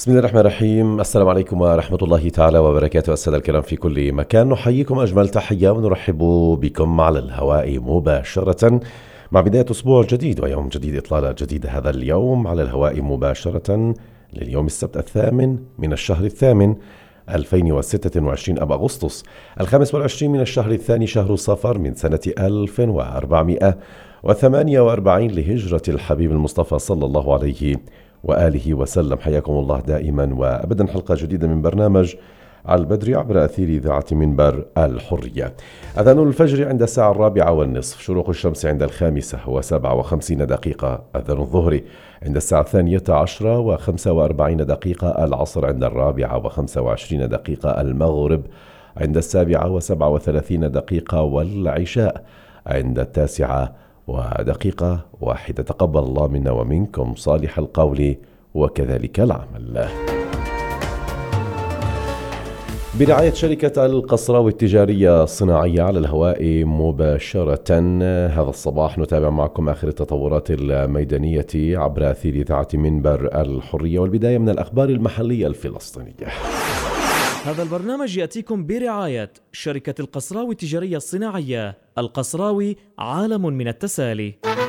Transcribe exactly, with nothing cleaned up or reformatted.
بسم الله الرحمن الرحيم. السلام عليكم ورحمة الله تعالى وبركاته. السادة الكرام في كل مكان، نحييكم أجمل تحية ونرحب بكم على الهواء مباشرة مع بداية أسبوع جديد ويوم جديد، إطلالة جديدة هذا اليوم على الهواء مباشرة لليوم السبت الثامن من الشهر الثامن ألفين وستة وعشرين أب أغسطس، الخامس والعشرين من الشهر الثاني شهر صفر من سنة ألف وأربعمائة وثمانية وأربعين لهجرة الحبيب المصطفى صلى الله عليه وآله وسلم. حياكم الله دائما وأبدا، حلقة جديدة من برنامج على البدر عبر أثير إذاعة منبر الحرية. أذان الفجر عند الساعة الرابعة والنصف، شروق الشمس عند الخامسة وسبعة وخمسين دقيقة، أذان الظهر عند الساعة الثانية عشرة وخمسة وأربعين دقيقة، العصر عند الرابعة وخمسة وعشرين دقيقة، المغرب عند السابعة وسبعة وثلاثين دقيقة، والعشاء عند التاسعة ودقيقة واحدة. تقبل الله منا ومنكم صالح القول وكذلك العمل. برعاية شركة القصراوي التجارية الصناعية على الهواء مباشرة هذا الصباح نتابع معكم آخر التطورات الميدانية عبر أثير إذاعة منبر الحرية، والبداية من الأخبار المحلية الفلسطينية. هذا البرنامج يأتيكم برعاية شركة القصراوي التجارية الصناعية. القصراوي عالم من التسالي.